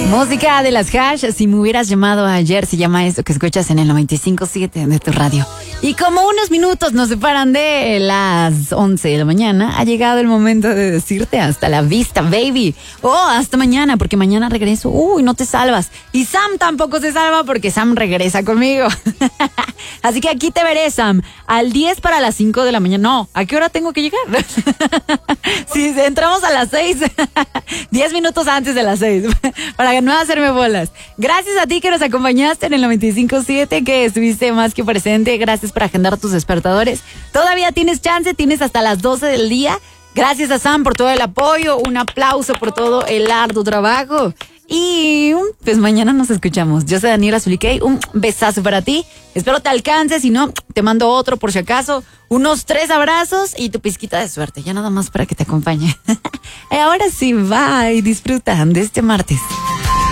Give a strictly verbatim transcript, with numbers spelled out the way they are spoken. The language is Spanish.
Música de las Hash, si me hubieras llamado ayer, se llama esto que escuchas en el noventa y cinco punto siete de tu radio. Y como unos minutos nos separan de las once de la mañana, ha llegado el momento de decirte hasta la vista, baby. O oh, hasta mañana, porque mañana regreso. Uy, no te salvas. Y Sam tampoco se salva porque Sam regresa conmigo. Así que aquí te veré, Sam, al diez para las cinco de la mañana. No, ¿a qué hora tengo que llegar? Si entramos a las seis, diez minutos antes de las seis, para no hacerme bolas. Gracias a ti que nos acompañaste en el noventa y cinco punto siete, que estuviste más que presente. Gracias por agendar tus despertadores. Todavía tienes chance, tienes hasta las doce del día. Gracias a Sam por todo el apoyo. Un aplauso por todo el arduo trabajo. Y pues mañana nos escuchamos. Yo soy Daniela Zuliquei. Un besazo para ti. Espero te alcance. Si no, te mando otro por si acaso. Unos tres abrazos y tu pizquita de suerte. Ya nada más para que te acompañe. Ahora sí, bye. Disfrutan de este martes.